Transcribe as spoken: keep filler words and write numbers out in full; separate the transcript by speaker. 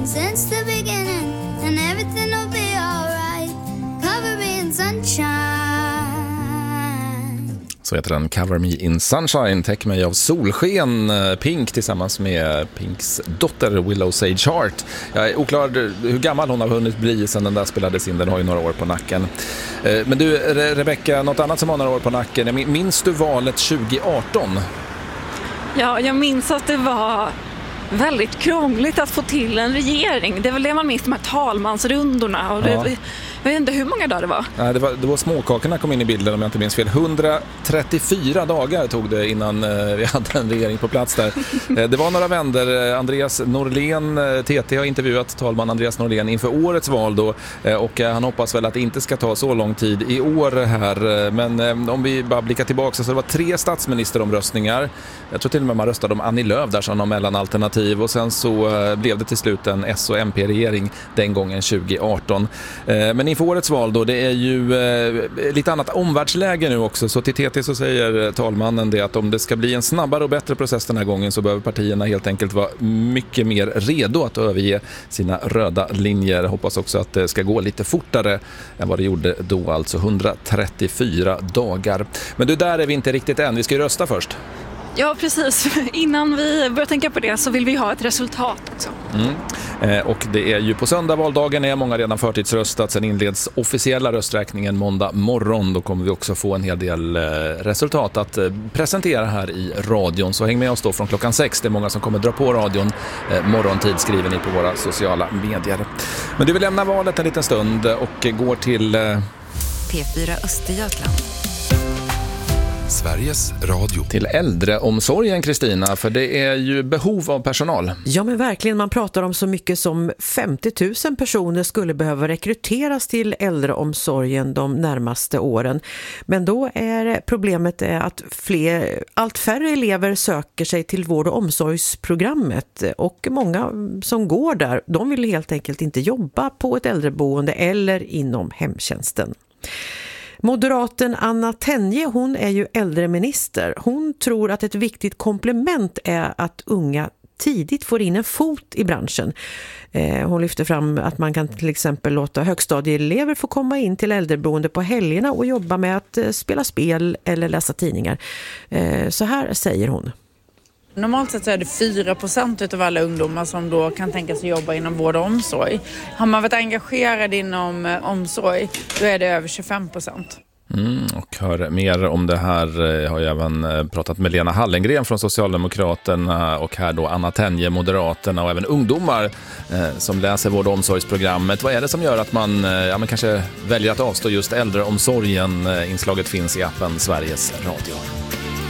Speaker 1: since the beginning, and everything will be alright. Cover me in sunshine.
Speaker 2: Så heter den, Cover Me in Sunshine, täck mig av solsken. Pink tillsammans med Pinks dotter Willow Sage Hart. Jag är oklar hur gammal hon har hunnit bli sedan den där spelades in, den har ju några år på nacken. Men du, Re- Rebecca, något annat som har några år på nacken, minns du valet tjugo arton?
Speaker 3: Ja, jag minns att det var väldigt krångligt att få till en regering. Det är väl det man minns, de här talmansrundorna. Och det,
Speaker 2: Ja.
Speaker 3: Jag vet inte hur många dagar det var.
Speaker 2: Nej, det var, det var småkakorna kom in i bilden om jag inte minns fel. hundratrettiofyra dagar tog det innan eh, vi hade en regering på plats där. eh, det var några vänder. Andreas Norlén, T T har intervjuat talman Andreas Norlén inför årets val då. Eh, och eh, han hoppas väl att det inte ska ta så lång tid i år här. Men eh, om vi bara blickar tillbaka så det var tre statsministeromröstningar. Jag tror till och med man röstade om Annie Lööf där som någon mellanalternativ. Och sen så eh, blev det till slut en S- och M P-regering den gången tjugo arton. Eh, men inför årets val då, det är ju eh, lite annat omvärldsläge nu också, så till T T så säger talmannen det att om det ska bli en snabbare och bättre process den här gången så behöver partierna helt enkelt vara mycket mer redo att överge sina röda linjer. Hoppas också att det ska gå lite fortare än vad det gjorde då, alltså hundratrettiofyra dagar. Men du, där är vi inte riktigt än, vi ska ju rösta först.
Speaker 3: Ja, precis. Innan vi börjar tänka på det så vill vi ha ett resultat också.
Speaker 2: Mm. Eh, och det är ju på söndag valdagen, är många redan förtidsröstat. Sen inleds officiella rösträkningen måndag morgon. Då kommer vi också få en hel del eh, resultat att eh, presentera här i radion. Så häng med oss då från klockan sex. Det är många som kommer dra på radion. Eh, morgontid skriver ni på våra sociala medier. Men du vill lämna valet en liten stund och går till eh...
Speaker 4: P fyra Östergötland.
Speaker 5: Sveriges Radio.
Speaker 2: Till äldreomsorgen, Kristina, för det är ju behov av personal.
Speaker 6: Ja, men verkligen, man pratar om så mycket som femtio tusen personer skulle behöva rekryteras till äldreomsorgen de närmaste åren. Men då är problemet att fler, allt färre elever söker sig till vård- och omsorgsprogrammet, och många som går där, de vill helt enkelt inte jobba på ett äldreboende eller inom hemtjänsten. Moderaten Anna Tenje, hon är ju äldreminister. Hon tror att ett viktigt komplement är att unga tidigt får in en fot i branschen. Eh, hon lyfter fram att man kan till exempel låta högstadieelever få komma in till äldreboende på helgerna och jobba med att eh, spela spel eller läsa tidningar. Eh, så här säger hon.
Speaker 7: Normalt sett så är det fyra procent av alla ungdomar som då kan tänka sig jobba inom vård och omsorg. Har man varit engagerad inom eh, omsorg, då är det över tjugofem procent.
Speaker 2: Mm, och hör mer om det här. Jag har ju även pratat med Lena Hallengren från Socialdemokraterna och här då Anna Tenje, Moderaterna, och även ungdomar eh, som läser vård- och omsorgsprogrammet. Vad är det som gör att man, eh, ja, man kanske väljer att avstå just äldreomsorgen? Inslaget finns i appen Sveriges Radio.